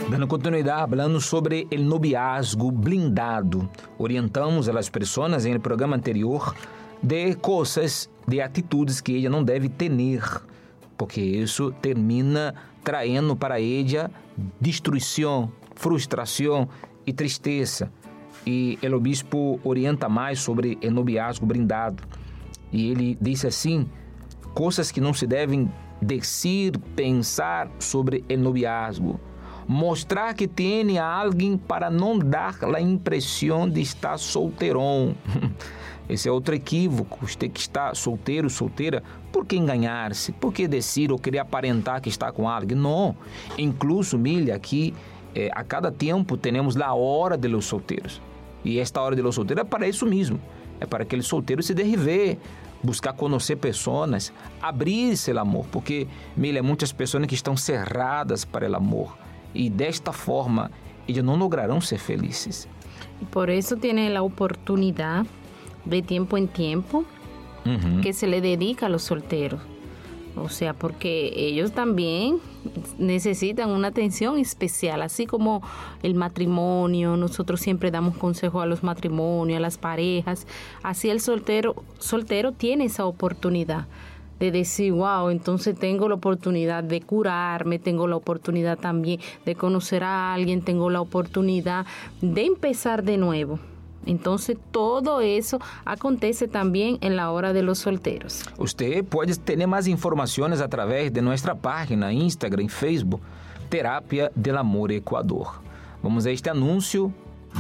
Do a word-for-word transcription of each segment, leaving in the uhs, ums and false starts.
Dando continuidad, hablando sobre el noviazgo blindado. Orientamos a las personas en el programa anterior de cosas, de atitudes que ella não deve ter, porque isso termina trayendo para ella destruição, frustração e tristeza. E o obispo orienta mais sobre o noviazgo blindado. E ele diz assim, coisas que não se devem dizer, pensar sobre o noviazgo. Mostrar que tem a alguém para não dar a impressão de estar solteirão. Esse é outro equívoco. Você que está solteiro, solteira, por que enganar-se? Por que dizer ou querer aparentar que está com alguém? Não. Incluso, milha, aqui, eh, a cada tempo, temos a hora de los solteiros. E esta hora de los solteiros é para isso mesmo. É para aquele solteiro se derriver, buscar conhecer pessoas, abrir-se ao amor. Porque, milha, muitas pessoas que estão cerradas para o amor. E desta forma, eles não lograrão ser felizes. Por isso, tem a oportunidade de tiempo en tiempo uh-huh. que se le dedica a los solteros. O sea, porque ellos también necesitan una atención especial, así como el matrimonio. Nosotros siempre damos consejo a los matrimonios, a las parejas. Así el soltero, soltero tiene esa oportunidad de decir, wow, entonces tengo la oportunidad de curarme, tengo la oportunidad también de conocer a alguien, tengo la oportunidad de empezar de nuevo. Entonces todo eso acontece también en la hora de los solteros. Usted puede tener más informaciones a través de nuestra página, Instagram y Facebook, Terapia del Amor Ecuador. Vamos a este anuncio.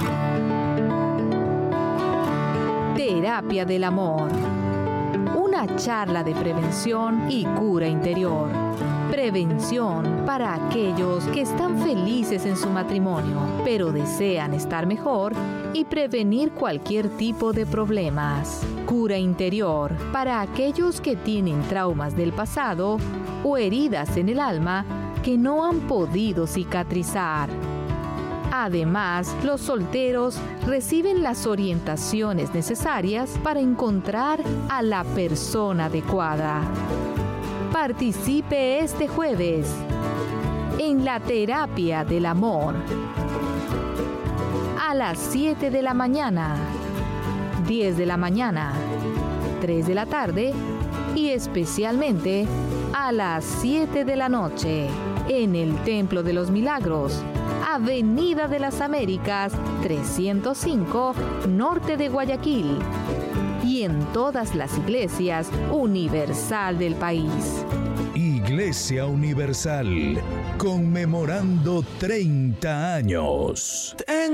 Terapia del Amor. Una charla de prevención y cura interior. Prevención para aquellos que están felices en su matrimonio, pero desean estar mejor y prevenir cualquier tipo de problemas. Cura interior para aquellos que tienen traumas del pasado o heridas en el alma que no han podido cicatrizar. Además, los solteros reciben las orientaciones necesarias para encontrar a la persona adecuada. Participe este jueves en la Terapia del Amor a las siete de la mañana, diez de la mañana, tres de la tarde y especialmente a las siete de la noche en el Templo de los Milagros, Avenida de las Américas trescientos cinco, norte de Guayaquil, y en todas las iglesias universal del país. Iglesia Universal, conmemorando treinta años.